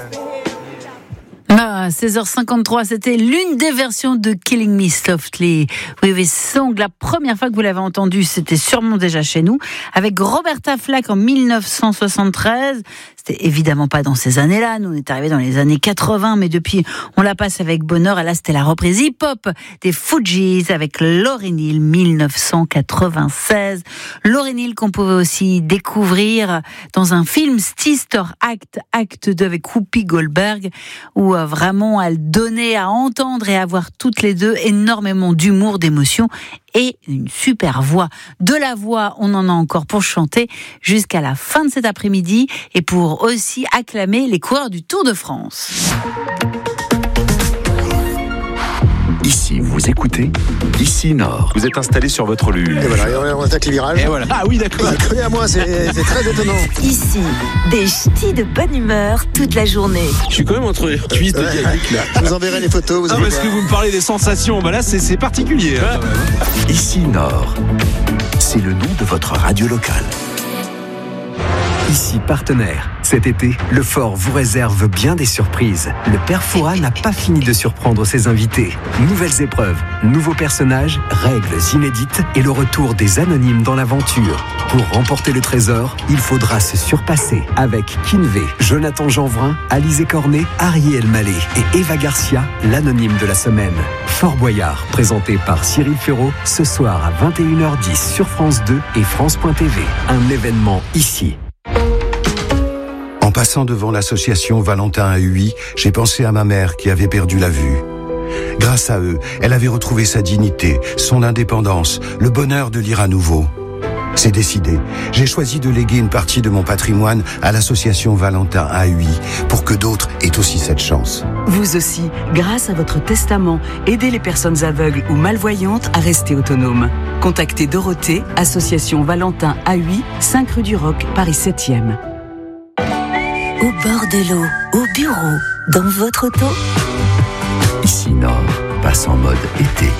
À 16h53, c'était l'une des versions de Killing Me Softly. Oui, Song, la première fois que vous l'avez entendu, c'était sûrement déjà chez nous, avec Roberta Flack en 1973. C'était évidemment pas dans ces années-là, nous on est arrivés dans les années 80, mais depuis on la passe avec bonheur. Et là c'était la reprise hip-hop des Fugees avec Lauryn Hill 1996. Lauryn Hill qu'on pouvait aussi découvrir dans un film Sister Act, acte 2 avec Whoopi Goldberg, où vraiment elle donnait à entendre et à voir toutes les deux énormément d'humour, d'émotion et une super voix. De la voix, on en a encore pour chanter jusqu'à la fin de cet après-midi et pour aussi acclamer les coureurs du Tour de France. Ici, vous écoutez Ici Nord. Vous êtes installé sur votre luge. Et voilà, on attaque les virages. Et voilà. Ah oui, d'accord. Il connaît à moi, c'est très étonnant. Ici, des ch'tis de bonne humeur toute la journée. Je suis quand même entre cuisses de Yannick là. Je vous enverrai les photos. Non, parce que vous me parlez des sensations, bah là c'est particulier. Hein. Ici Nord. C'est le nom de votre radio locale. Ici partenaire. Cet été, le Fort vous réserve bien des surprises. Le Père Fouras n'a pas fini de surprendre ses invités. Nouvelles épreuves, nouveaux personnages, règles inédites et le retour des anonymes dans l'aventure. Pour remporter le trésor, il faudra se surpasser avec Kinvé, Jonathan Jeanvrin, Alizé Cornet, Ariel Mallet et Eva Garcia, l'anonyme de la semaine. Fort Boyard, présenté par Cyril Ferraud, ce soir à 21h10 sur France 2 et France.tv. Un événement ici. En passant devant l'association Valentin à Huy, j'ai pensé à ma mère qui avait perdu la vue. Grâce à eux, elle avait retrouvé sa dignité, son indépendance, le bonheur de lire à nouveau. C'est décidé. J'ai choisi de léguer une partie de mon patrimoine à l'association Valentin à Huy pour que d'autres aient aussi cette chance. Vous aussi, grâce à votre testament, aidez les personnes aveugles ou malvoyantes à rester autonomes. Contactez Dorothée, association Valentin à Huy, 5 rue du Roc, Paris 7e. Au bord de l'eau, au bureau, dans votre auto. Ici Nord passe en mode été.